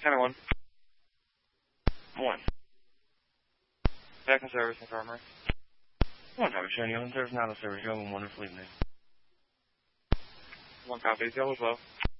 10-1. 1. Back in service, Infirmary. 1 Tower, showing you on service, not on service. You have a wonderful evening. 1 copy, yellow 12.